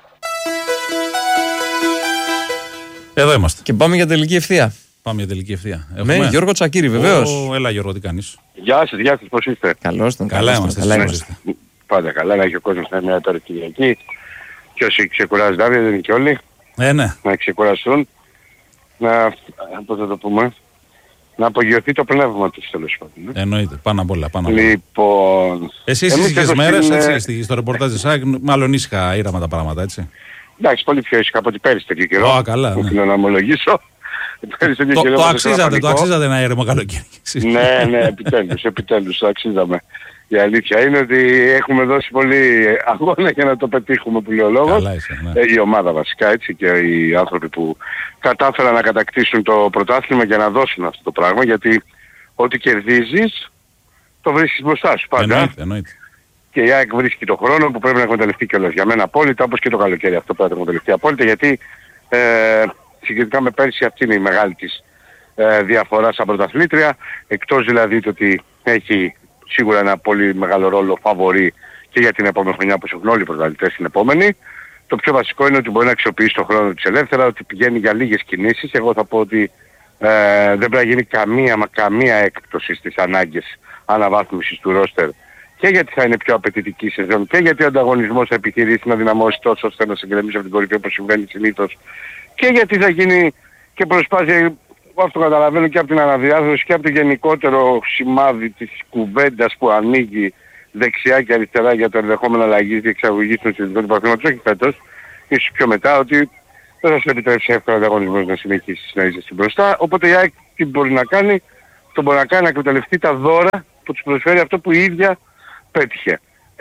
Εδώ είμαστε. Και πάμε για τελική ευθεία. Πάμε για τελική ευθεία. Με έχουμε... Γιώργο Τσακήρη, βεβαίως. Ο... Έλα, Γιώργο, τι κάνεις? Γεια σας, γεια σας, πώς είστε? Καλώς τον. Καλά είμαστε. Καλά είμαστε. Πάντα καλά, να έχει ο κόσμος να είναι τώρα Κυριακή. Και όσοι ξεκουράζονται αύριο, δεν είναι και όλοι. Ε, ναι. Να ξεκουραστούν. Να, πώς θα το πούμε, να απογειωθεί το πνεύμα τους, τέλος πάντων. Εννοείται, πάνω απ' όλα. Πάνω απ' όλα. Λοιπόν... Εσύ ήσυχες μέρες, στην... έτσι, στο ρεπορτάζ της ΑΕΚ, μάλλον ήσυχα ήραμα τα πράγματα, έτσι. Εντάξει, πολύ πιο ήσυχα από ό,τι πέρυσι τέτοιο καιρό. Α, καλά, ναι. Θέλω να ομολογήσω. Το, το αξίζατε, το αξίζατε ένα ήρεμο καλοκαίρι. Ναι, ναι, επιτέλους, επιτέλους, το αξίζαμε. Η αλήθεια είναι ότι έχουμε δώσει πολύ αγώνα για να το πετύχουμε, που λέει ο λόγος. Ναι. Η ομάδα βασικά, έτσι, και οι άνθρωποι που κατάφεραν να κατακτήσουν το πρωτάθλημα για να δώσουν αυτό το πράγμα, γιατί ό,τι κερδίζεις το βρίσκεις μπροστά σου πάντα. Εννοείται, εννοείται. Και η ΑΕΚ βρίσκει το χρόνο που πρέπει να εκμεταλλευτεί κιόλας. Για μένα απόλυτα, όπως και το καλοκαίρι αυτό πρέπει να εκμεταλλευτεί απόλυτα, γιατί ε, συγκριτικά με πέρσι αυτή είναι η μεγάλη της ε, διαφορά σαν πρωταθλήτρια, εκτός δηλαδή το ότι έχει σίγουρα ένα πολύ μεγάλο ρόλο φαβορί και για την επόμενη χρονιά που έχουν όλοι οι πρωταθλητές την επόμενη. Το πιο βασικό είναι ότι μπορεί να αξιοποιήσει τον χρόνο της ελεύθερα, ότι πηγαίνει για λίγες κινήσεις. Εγώ θα πω ότι ε, δεν πρέπει να γίνει καμία, μα καμία έκπτωση στις ανάγκες αναβάθμισης του ρόστερ, και γιατί θα είναι πιο απαιτητική σεζόν και γιατί ο ανταγωνισμός θα επιχειρήσει να δυναμώσει τόσο ώστε να συγκρεμίσει από την κορυφή όπως συμβαίνει συνήθως, και γιατί θα γίνει και προσπάθεια, αυτό καταλαβαίνω, και από την αναδιάρθρωση και από το γενικότερο σημάδι της κουβέντας που ανοίγει δεξιά και αριστερά για το ενδεχόμενο αλλαγής διεξαγωγής των συνδικών του πρωταθλήματος, όχι φέτος, ίσως πιο μετά, ότι δεν θα σου επιτρέψει εύκολα ο ανταγωνισμός να συνεχίσει να είσαι στην μπροστά. Οπότε η ΑΕΚ τι μπορεί να κάνει? Το μπορεί να κάνει να εκμεταλλευτεί τα δώρα που τους προσφέρει αυτό που η ίδια πέτυχε.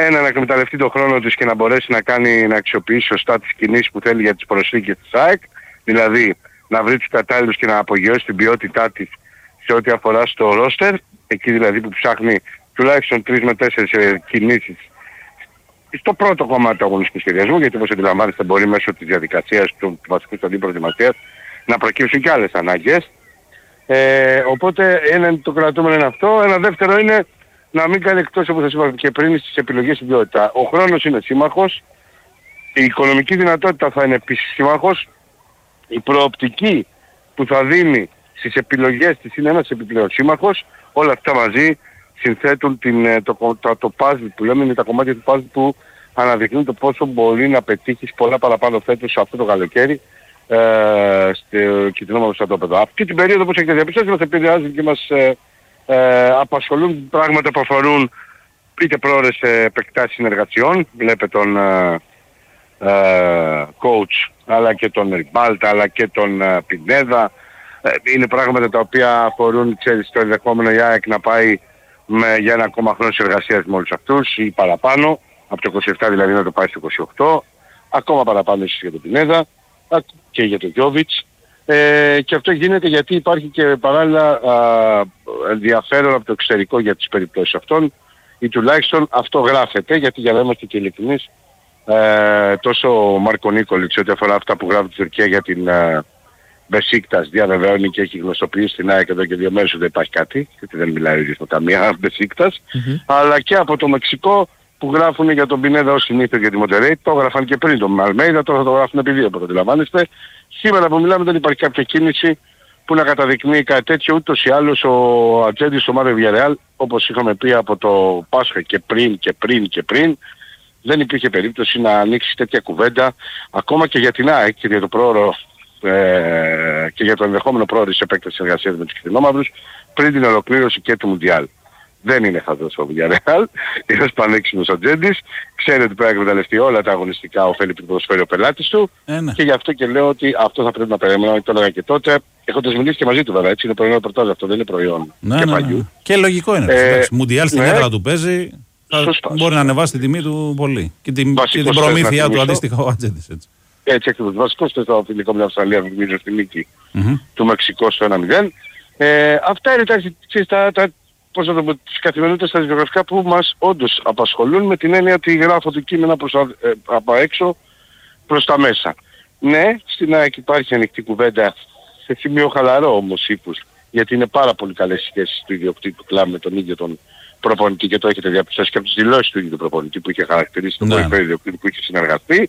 ένα, να εκμεταλλευτεί τον χρόνο της και να μπορέσει να κάνει, να αξιοποιήσει σωστά τις κινήσεις που θέλει για τις προσθήκες της ΑΕΚ, δηλαδή να βρει τους κατάλληλους και να απογειώσει την ποιότητά της σε ό,τι αφορά στο ρόστερ, εκεί δηλαδή που ψάχνει τουλάχιστον τρεις με τέσσερις ε, κινήσεις στο πρώτο κομμάτι του αγωνιστικού σχεδιασμού, γιατί όπως αντιλαμβάνεστε μπορεί μέσω της διαδικασίας του βασικού σταδίου προετοιμασίας να προκύψουν και άλλες ανάγκες. Ε, οπότε ένα, το κρατούμενο είναι αυτό. Ένα δεύτερο είναι να μην κάνει εκτός, όπως σας είπα και πριν, στις επιλογές ιδιότητα. Ο χρόνος είναι σύμμαχος, η οικονομική δυνατότητα θα είναι επίσης σύμμαχος, η προοπτική που θα δίνει στις επιλογές της είναι ένας επιπλέον σύμμαχος. Όλα αυτά μαζί συνθέτουν την, το, το, το puzzle που λέμε, είναι τα κομμάτια του puzzle που αναδεικνύουν το πόσο μπορεί να πετύχει πολλά παραπάνω φέτος αυτό το καλοκαίρι ε, στο κοινό μας στρατόπεδο. Αυτή την περίοδο, όπως έχετε διαπιστώσει, μας επηρεάζουν και μας ε, ε, απασχολούν πράγματα που αφορούν είτε πρόορες επεκτάσεις συνεργασιών, βλέπετε τον ε, ε, coach αλλά και τον Ριμπάλτα αλλά και τον ε, Πινέδα. Ε, είναι πράγματα τα οποία αφορούν, ξέρεις, το ενδεχόμενο η ΑΕΚ να πάει με, για ένα ακόμα χρόνο εργασίας με όλους αυτούς ή παραπάνω, από το είκοσι επτά δηλαδή να το πάει στο είκοσι οκτώ, ακόμα παραπάνω ίσως για τον Πινέδα και για τον Γιόβιτς. Ε, και αυτό γίνεται γιατί υπάρχει και παράλληλα α, ενδιαφέρον από το εξωτερικό για τις περιπτώσεις αυτών, ή τουλάχιστον αυτό γράφεται, γιατί για να είμαστε και ειλικρινείς, ε, τόσο ο Μάρκο Νίκολιτς ό,τι αφορά αυτά που γράφει η Τουρκία για την ε, Μπεσίκτας διαβεβαιώνει και έχει γνωστοποιήσει στην ΑΕΚ εδώ και δύο μέρες ότι δεν υπάρχει κάτι, γιατί δεν μιλάει ο ίδιος με καμία Μπεσίκτας, mm-hmm. αλλά και από το Μεξικό που γράφουν για τον Πινέδα ως συνήθως για τη Μοντερέι, το γράφαν και πριν τον Αλμέιδα, τώρα θα το γράφουν επειδή όπως αντιλαμβάνεστε. Σήμερα που μιλάμε δεν υπάρχει κάποια κίνηση που να καταδεικνύει κάτι τέτοιο, ούτως ή άλλως ο ατζέντης του Μάριο Βιαρεάλ, όπως είχαμε πει από το Πάσχα και πριν και πριν και πριν, δεν υπήρχε περίπτωση να ανοίξει τέτοια κουβέντα, ακόμα και για την ΑΕΚ και για το πρόωρο ε, και για το ενδεχόμενο πρόωρο της επέκτασης εργασίας με τους κυτρινόμαυρους πριν την ολοκλήρωση και του Μουντιάλ. Δεν είναι χαζός ο Villarreal, είναι πανέξυπνος ατζέντης, ξέρει ότι πρέπει να εκμεταλλευτεί όλα τα αγωνιστικά ωφέλη που προσφέρει ο πελάτης του ε, ναι. και γι' αυτό και λέω ότι αυτό θα πρέπει να περιμένω, το έλεγα και τότε, έχοντας μιλήσει και μαζί του βέβαια, έτσι είναι προϊόν ρεπορτάζ, αυτό δεν είναι προϊόν ναι, και ναι, παλιού. Ναι. Και λογικό είναι, ε, Μουντιάλ στην ναι. έδρα του παίζει, θα μπορεί να ανεβάσει την τιμή του πολύ και την, και την προμήθειά του αντίστοιχα ο ατζέντης έτσι. Έτσι ακριβώς, βασικός θες το φιλικό με την Αυστραλία, νομίζω στη νίκη mm-hmm. του Μεξικού στο ένα μηδέν. Ε, αυτά είναι τα, τα, τα πώς να το πω, τις καθημερινότητες στα δημιουργικά που μας όντως απασχολούν με την έννοια ότι γράφω το κείμενα προς, ε, από έξω προς τα μέσα. Ναι, στην ΑΕΚ υπάρχει ανοιχτή κουβέντα σε σημείο χαλαρό όμως ύπους, γιατί είναι πάρα πολύ καλές σχέσεις του ιδιοκτήτη του κλαμπ με τον ίδιο τον προπονητή και το έχετε διαπιστώσει και από τις δηλώσεις του ίδιου του προπονητή που είχε χαρακτηρίσει τον κορυφαίο ιδιοκτήτη που είχε συνεργαστεί.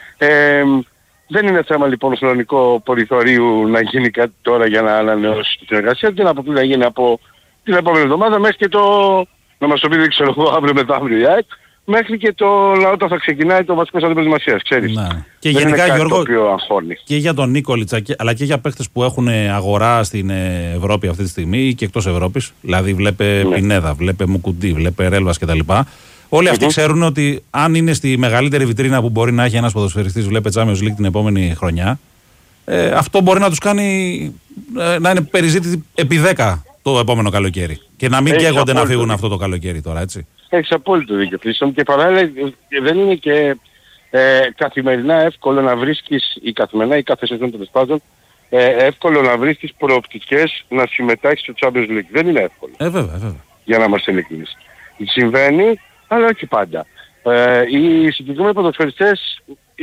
Ε, δεν είναι θέμα λοιπόν χρονικό περιθωρίου να γίνει κάτι τώρα για να ανανεώσει τη συνεργασία, δεν αποκλεί να γίνει από την επόμενη εβδομάδα μέχρι και το, να μας το πει δεν ξέρω εγώ αύριο μεθαύριο η ΑΕΚ, μέχρι και το όταν θα ξεκινάει το βασικό στάδιο προετοιμασίας, ξέρεις. Ναι. Και δεν γενικά είναι Γιώργο, και για τον Νίκολιτσα αλλά και για παίχτες που έχουν αγορά στην Ευρώπη αυτή τη στιγμή και εκτός Ευρώπης, δηλαδή βλέπε ναι. Πινέδα, βλέπε Μουκουντή, βλέπε Ρέλβας κτλ. Όλοι αυτοί mm-hmm. ξέρουν ότι αν είναι στη μεγαλύτερη βιτρίνα που μπορεί να έχει ένας ποδοσφαιριστής, βλέπε Champions League την επόμενη χρονιά, ε, αυτό μπορεί να τους κάνει ε, να είναι περιζήτητοι επί δέκα το επόμενο καλοκαίρι. Και να μην καίγονται να φύγουν αυτό το καλοκαίρι τώρα, έτσι. Έχεις απόλυτο δίκιο, Χρήστο. Και παράλληλα δεν είναι και ε, καθημερινά εύκολο να βρίσκεις, ή καθημερινά ή κάθε σεζόν τέλος πάντων, ε, εύκολο να βρίσκεις προοπτικές να συμμετάχεις στο Champions League. Δεν είναι εύκολο. Ε, βέβαια, βέβαια. Για να είμαστε ειλικρινείς. Συμβαίνει, αλλά όχι πάντα. Ε, οι συγκεκριμένοι ποδοσφαιριστές,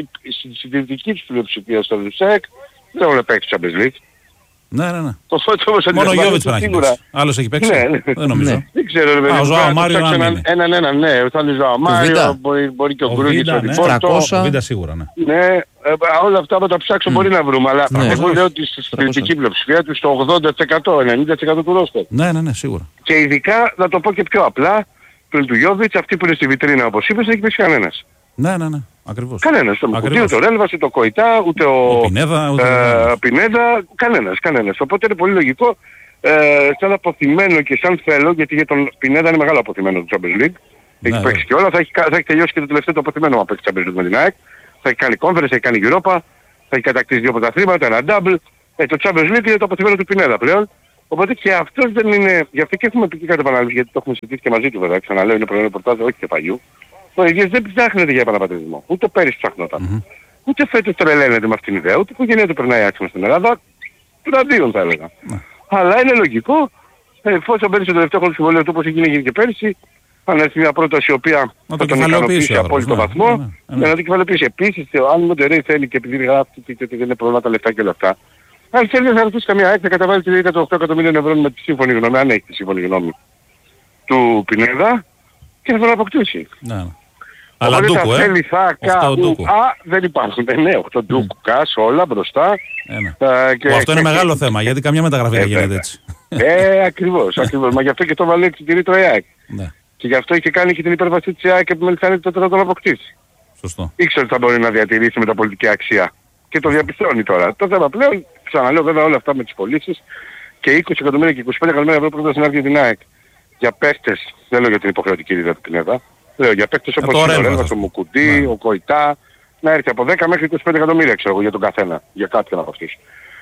η συντηρητική τους πλειοψηφία στο ΔΟΥΣΕΚ, δεν έχουν παίξει στο Champions League. Ναι, ναι, ναι. Το μόνο ο Γιόβιτς πρέπει να έχει παίξει. Άλλος έχει παίξει. Ναι, ναι. Δεν νομίζω. Ναι. Δεν ξέρω. Α, ο Ζωάο Μάριο αν είναι. Έναν, έναν, ναι. Θα είναι ο Ζωάο Μάριο, μπορεί, μπορεί και ο Γκρούγιτς, ο Διπόρτο. Ο Βίντα σίγουρα, ναι. Ναι, ε, όλα αυτά από τα ψάξω mm. μπορεί να βρούμε. Αλλά ναι, εγώ λέω ότι στη συντηρητική πλειοψηφία του στο ογδόντα τοις εκατό, ενενήντα τοις εκατό του ρόστερ. Ναι, ναι, ναι, σίγουρα. Και ειδικά, να το πω και πιο απλά, πλην του Γιόβιτς, αυτή που είναι στη βιτρίνα όπως είπες, δεν έχει παίξει κανένας. Ναι, ναι, ναι. Ακριβώς. Κανένας. Το Μουκουντή, ούτε ο Ρέλβας, ούτε ο Κοϊτά, ούτε ο, ο Πινέδα, ούτε ε, ο Πινέδα, κανένας, κανένας. Οπότε είναι πολύ λογικό, ε, σαν αποθυμένο και σαν θέλω, γιατί για τον Πινέδα είναι μεγάλο αποθυμένο το Champions League. Έχει ναι, παίξει και όλα, θα έχει, θα έχει τελειώσει και το τελευταίο το αποθυμένο να παίξει Champions League με την ΑΕΚ. Θα έχει κάνει conference, θα έχει κάνει Europa, θα έχει κατακτήσει δύο πρωταθλήματα, ένα double. Ε, το Champions League είναι το αποθυμένο του Πινέδα πλέον. Οπότε και αυτός δεν είναι, γι' αυτό και έχουμε πει και κάτι επανάληψη, γιατί το έχουμε συζητήσει και μαζί του βέβαια, ξαναλέω είναι προϊόν ρεπορτάζ, όχι και παλιού. Ο Αιγαίας δεν ψάχνεται για επαναπατρισμό. Ούτε πέρυσι ψαχνόταν. Mm-hmm. Ούτε φέτος τρελαίνεται με αυτήν την ιδέα. Ούτε η οικογένεια του περνάει άξιμα στην Ελλάδα. Του αντίον θα έλεγα. Mm-hmm. Αλλά είναι λογικό, εφόσον παίρνει το τελευταίο χρόνο συμβολέου του όπως έγινε και πέρυσι, αν έρθει μια πρόταση η οποία να θα τον ικανοποιήσει σε απόλυτο βαθμό, ναι, ναι, ναι. να την κεφαλοποιήσει. Επίσης, αν ο Μοντερέι θέλει και επειδή γράφει ότι δεν είναι πρόβλημα τα λεφτά και όλα αυτά, αν θέλει να ρωτήσει καμία έκτα, καταβάλει τη διάρκεια των οκτώ εκατομμύριων ευρώ με τη σύμφωνη γνώμη, αν έχει τη σύμφωνη γνώμη του Πινέδα, και θα τον αποκτήσει. Ναι. Αλλά Οπότε ντούκου, θα ε. θέλει, θα κάνουν, α, δεν υπάρχουν, ναι, οκτώ ντούκου, κας, όλα μπροστά. Ε, και, αυτό είναι και, μεγάλο και, θέμα, γιατί καμιά μεταγραφή δεν γίνεται έτσι. Ε, ακριβώς, ακριβώς. Μα γι' αυτό και το βάλει εξιτηρεί το ΕΑΚ. Ναι. Και γι' αυτό είχε κάνει και την υπέρβαση της ΕΑΚ και που μελισάνεται τότε να τον αποκτήσει. Σωστό. Ήξερε ότι θα μπορεί να διατηρήσει μεταπολιτική αξία. Και το διαπιστώνει τώρα. Το θέμα πλέον, ξαναλέω βέβαια όλα αυτά με τις πωλήσεις και είκοσι εκατομμύρια και είκοσι πέντε εκατομμύρια ευρώ πρόταση να βγει την ΑΕΚ για παίχτες, δεν λέω για την υποχρεωτική ρίδα του Πινέδα, λέω για παίχτες όπως είναι ο Ρέμβας, ο Μουκουντή, ο Κοϊτά, να έρθει από δέκα μέχρι είκοσι πέντε εκατομμύρια ξέρω εγώ για τον καθένα, για κάποιον από αυτούς.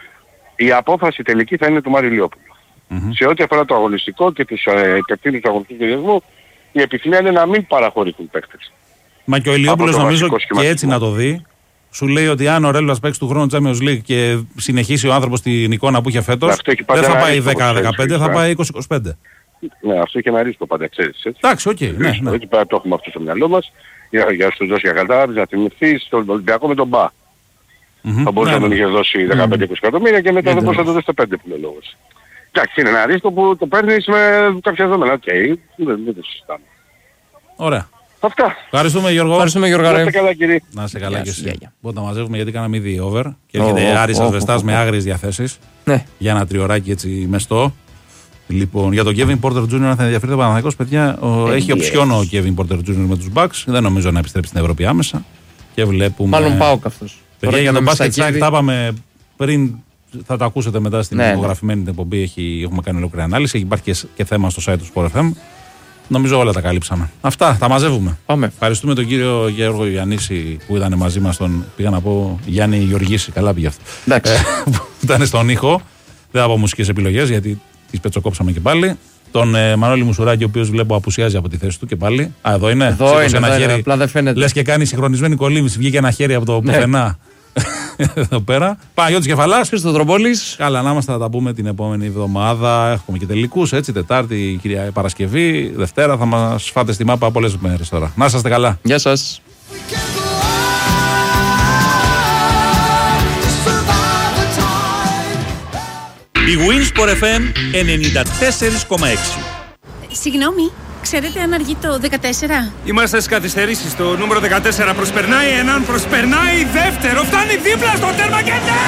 Η απόφαση τελική θα είναι του Μάριου Λιόπουλου. Mm-hmm. Σε ό,τι αφορά το αγωνιστικό και τις ε, υπευθύνες του αγωνιστικού σχεδιασμού, η επιθυμία είναι να μην παραχωρηθούν παίχτες. Μα και ο Ηλιόπουλος νομίζω και έτσι να το δει. Σου λέει ότι αν ο Ρέλβας παίξει του χρόνου Champions League και συνεχίσει ο άνθρωπος την εικόνα που είχε φέτος, δεν θα πάει δέκα δεκαπέντε, θα πάει είκοσι είκοσι πέντε. Ναι, αυτό έχει ένα ρίσκο πάντα, ξέρεις. Εντάξει, οκ. Okay, ναι, ναι. Έτσι πέρα το έχουμε αυτό στο μυαλό μας. Για, για να σου δώσει για κατάλαβης, να θυμηθείς στον Ολυμπιακό με τον Μπα. Mm-hmm. Θα μπορούσε ναι, να τον είχε δώσει δεκαπέντε είκοσι εκατομμύρια και μετά δεν μπορούσε να το δώσει τα πέντε που λέει λόγος. Εντάξει, είναι ένα ρίσκο που το παίρνεις με κάποια δεδομένα. Οκ, okay, δεν, δεν το συζητάμε. Ωραία. Αυτά. Ευχαριστούμε Γιώργο. Ευχαριστούμε Γιώργο. Να είστε καλά κύριε. Να είστε καλά κι εσύ. Μπορούμε να μαζεύουμε γιατί κάναμε ήδη over και έρχεται Άρης Ασβεστάς με άγριες διαθέσεις για ένα τριωράκι έτσι μεστό. Λοιπόν, για τον Kevin Porter Τζούνιορ, αν θα ενδιαφέρει ο Παναθηναϊκός, παιδιά, ο, έχει οψιόν ο Kevin Porter Τζούνιορ με τους Bucks. Δεν νομίζω να επιστρέψει στην Ευρώπη άμεσα. Και βλέπουμε. Μάλλον πάω καυτός. Παιδιά, για τον μπάσκετ τα είπαμε πριν, θα το ακούσετε μετά στην ναι, υπογραφημένη ναι. εκπομπή. Έχει, έχουμε κάνει ολόκληρη ανάλυση. Έχει υπάρχει και, και θέμα στο site του Sport εφ εμ. Νομίζω όλα τα καλύψαμε. Αυτά, τα μαζεύουμε. Πάμε. Ευχαριστούμε τον κύριο Γιώργο Γιαννήση που ήταν μαζί μας. Τον πήγα να πω Γιάννη Γεωργίση. Καλά πήγε αυτό. Εντάξει. Που ήταν στον ήχο. Δεν θα πω μουσικές επιλογές γιατί τις πετσοκόψαμε και πάλι. Τον ε, Μανώλη Μουσουράκη, ο οποίος βλέπω απουσιάζει από τη θέση του και πάλι. Α, εδώ είναι. Εδώ είναι, ένα χέρι. Απλά δεν φαίνεται. Λες και κάνει συγχρονισμένη κολύμβηση. Βγήκε ένα χέρι από το πουθενά. Εδώ πέρα. Παναγιώτης Κεφαλάς. Χρήστος Δρομπόλης. Καλά, να είμαστε, θα τα πούμε την επόμενη εβδομάδα. Έχουμε και τελικούς, έτσι. Τετάρτη, κυρία Παρασκευή. Δευτέρα θα μας φάτε στη μάπα πολλές μέρες τώρα. Να είσαστε καλά. Γεια σας. Η Winsport εφ εμ ενενήντα τέσσερα κόμμα έξι. Συγγνώμη, ξέρετε αν αργεί το δεκατέσσερα? Είμαστε στις καθυστερήσεις. Το νούμερο δεκατέσσερα προσπερνάει, έναν προσπερνάει, δεύτερο, φτάνει δίπλα στο τέρμα και ναι!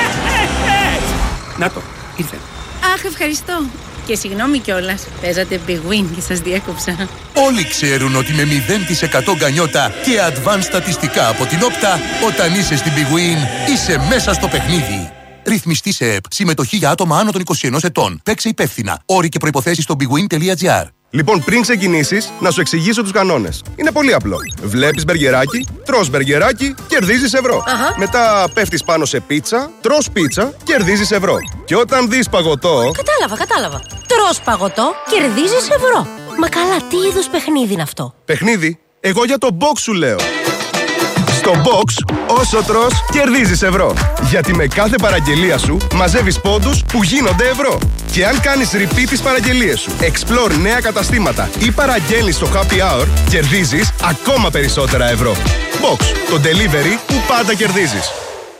Να το, ήρθε. Αχ, ευχαριστώ. Και συγγνώμη κιόλας, παίζατε Big Win και σας διέκοψα. Όλοι ξέρουν ότι με μηδέν τοις εκατό γκανιότα και advanced στατιστικά από την Όπτα, όταν είσαι στην Big Win, είσαι μέσα στο παιχνίδι. Ρυθμιστή σε ΕΠ. Συμμετοχή για άτομα άνω των είκοσι ενός ετών. Παίξε υπεύθυνα. Όροι και προϋποθέσεις στο bigwin τελεία gr. Λοιπόν, πριν ξεκινήσεις, να σου εξηγήσω τους κανόνες. Είναι πολύ απλό. Βλέπεις μπεργκεράκι, τρως μπεργκεράκι, κερδίζεις ευρώ. Αχα. Μετά πέφτεις πάνω σε πίτσα, τρως πίτσα, κερδίζεις ευρώ. Και όταν δεις παγωτό. Κατάλαβα, κατάλαβα. Τρως παγωτό, κερδίζεις ευρώ. Μα καλά, τι είδους παιχνίδι είναι αυτό? Παιχνίδι? Εγώ για το box σου λέω. Στο box, όσο τρως, κερδίζεις ευρώ. Γιατί με κάθε παραγγελία σου μαζεύεις πόντους που γίνονται ευρώ. Και αν κάνεις repeat τις παραγγελίες σου, explore νέα καταστήματα ή παραγγέλνεις στο happy hour, κερδίζεις ακόμα περισσότερα ευρώ. Box, το delivery που πάντα κερδίζεις.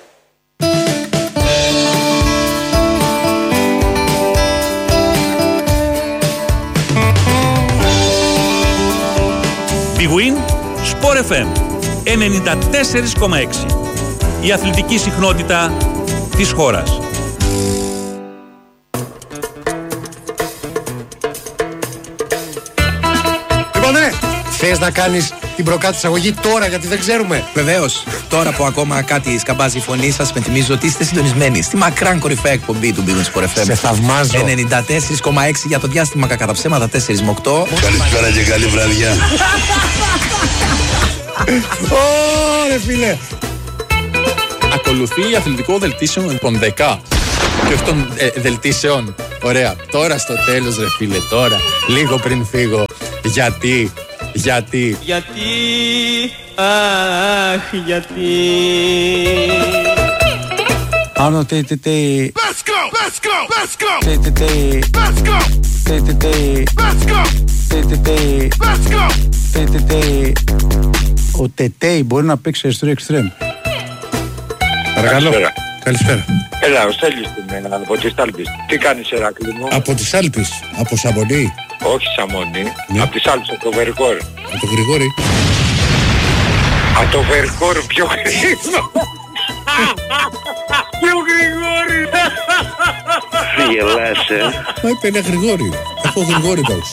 Big Win, Sport εφ εμ ενενήντα τέσσερα κόμμα έξι. Η αθλητική συχνότητα της χώρας. Λοιπόν, ναι, θες να κάνεις την προκάτω εισαγωγή τώρα γιατί δεν ξέρουμε? Βεβαίως. Τώρα που ακόμα κάτι σκαμπάζει η φωνή σας, με θυμίζω ότι είστε συντονισμένοι στη μακράν κορυφαία εκπομπή του Big Win Sport εφ εμ. Σε θαυμάζω. ενενήντα τέσσερα κόμμα έξι για το διάστημα κατά ψέματα τέσσερα με οκτώ. Καλησπέρα και καλή βραδιά. Ωρε φίλε. Ακολουθεί αθλητικό δελτίσιο των δέκα και όχι των ε, δελτίσεων. Ωραία. Τώρα στο τέλος ρε φίλε, τώρα, λίγο πριν φύγω, γιατί Γιατί. Γιατί, αχ, γιατί. Άνω τε τε τε. Let's go, let's go, let's go. Τε τε τε. Let's go. Τε τε τε. Let's go. Τε τε τε. Let's go. Τε τε τε. Ο Τετέι μπορεί να παίξει αριστερό εξτρέμ. Παρακαλώ. Καλησπέρα. Έλα, ο Στέλιος την από τις Άλπεις. Τι κάνεις, Ερακλή μου? Από τις Άλπεις, από Σαμονή. Όχι Σαμονή, ναι. Από τις Άλπεις, από το Βερκόρ. Από το Γρηγόρη. Από το Βερκόρ, πιο γρήγορο. Πιο Γρηγόρη. Τι γελάς, ε. Μα είπε ένα Γρηγόρη. Έχω Γρηγόρη τόξο.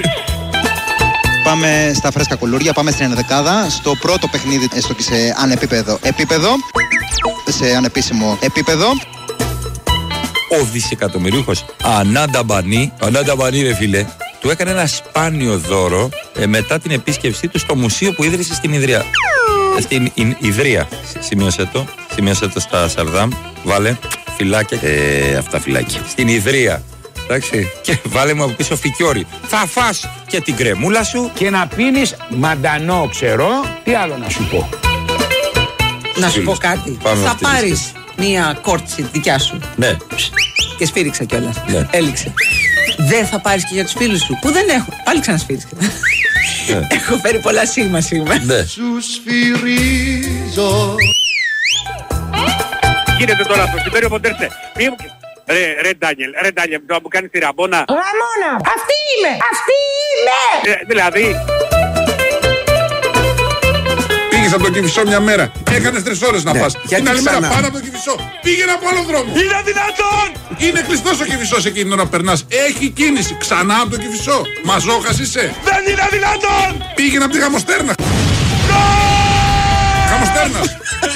Πάμε στα φρέσκα κουλούρια, πάμε στην ενδεκάδα. Στο πρώτο παιχνίδι, έστω και σε ανεπίπεδο επίπεδο. Σε ανεπίσημο επίπεδο. Ο δισεκατομμυρίουχος Ανάντα Μπανί, Ανάντα Μπανί ρε φίλε, του έκανε ένα σπάνιο δώρο ε, μετά την επίσκεψή του στο μουσείο που ίδρυσε στην Ιδρία. Στην Ι, Ιδρία. Σημείωσε το, σημείωσε το στα Σαρδάμ. Βάλε φυλάκια. Ε, αυτά φυλάκια. Στην Ιδρία. Εντάξει. Και βάλε μου από πίσω φικιόρι. Θα φας και την κρεμούλα σου και να πίνεις μαντανό ξερό. Τι άλλο να σου πω. Να σου πω κάτι. Πάμε θα πάρεις μία κόρτσι δικιά σου. Ναι. Και σφύριξα κιόλας. Ναι. Έληξε. Δεν θα πάρεις και για τους φίλους σου που δεν έχω. Πάλι ξανασφύριξα. Ναι. Έχω φέρει πολλά σίγμα σίγμα. Ναι. Σου σφυρίζω. Γίνεται τώρα στο Σιμπέριο Ποντέρσε. Ρε, ρε Ντάνιελ, ρε Ντάνιελ, μου κάνεις τη ραμπόνα. Ραμόνα, αυτή είμαι, αυτή είμαι. Ε, δηλαδή... Πήγες από το Κηφισό μια μέρα. Έκανες τρεις ώρες να ναι. πας. Γιατί την άλλη ξανά? μέρα πάνω από το Κηφισό. Πήγαινε από άλλο δρόμο. Είναι δυνατόν! Είναι κλειστός ο Κηφισός εκείνη την ώρα περνάς. Έχει κίνηση. Ξανά από το Κηφισό. Μαζόχας είσαι. Δεν είναι δυνατόν! Πήγαινε από τη Γαμοστέρνα. Γαμοστέρνας.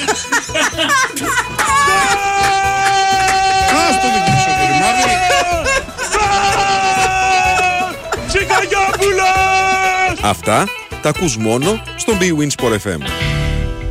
Άστο το Κηφισό το ρημάδι. Τσικαγιόπουλος! Αυτά τα ακούς μόνο στο Big Win Sport εφ εμ.